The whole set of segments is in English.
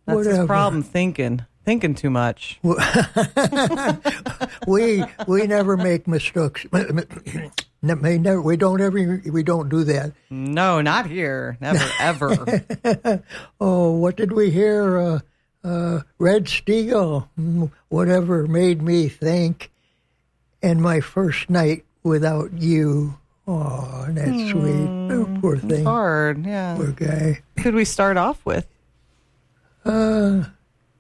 That's Whatever. his problem, thinking too much. We never make mistakes. We don't do that. No, not here. Never, ever. Oh, what did we hear? Red Steagle, whatever made me think, and my first night without you. Oh, that's sweet. Oh, poor thing. Hard, yeah. Poor guy. Could we start off with? Connie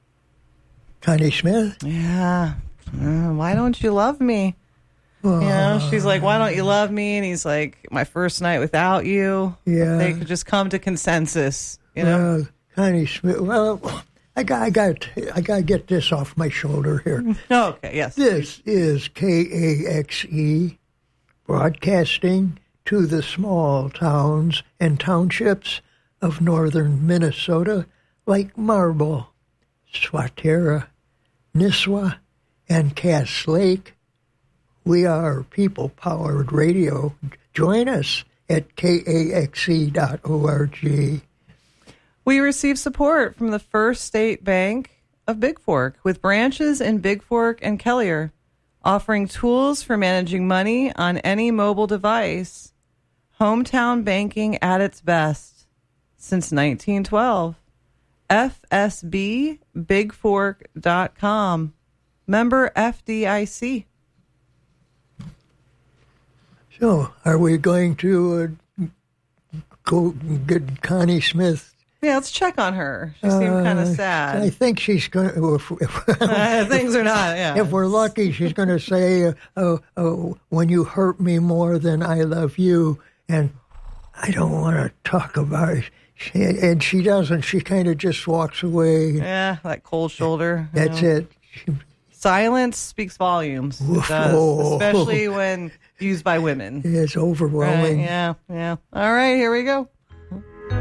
Smith. Yeah. Why don't you love me? She's like, why don't you love me? And he's like, my first night without you. Yeah. They could just come to consensus, you know? Connie Smith. Well, I got to get this off my shoulder here. Oh, okay, yes. This is KAXE, broadcasting to the small towns and townships of northern Minnesota like Marble, Swatara, Nisswa, and Cass Lake. We are people-powered radio. Join us at kaxe.org. We receive support from the First State Bank of Big Fork with branches in Big Fork and Kelliher, offering tools for managing money on any mobile device. Hometown banking at its best since 1912. FSBBigFork.com. Member FDIC. So, are we going to go get Connie Smith? Yeah, let's check on her. She seemed kind of sad. I think she's going to... Things are not, yeah. If we're lucky, she's going to say, when you hurt me more than I love you, and I don't want to talk about it. And she doesn't. She kind of just walks away. Yeah, that cold shoulder. That's it. Silence speaks volumes. It does, especially when used by women. It's overwhelming. Right, yeah. All right, here we go.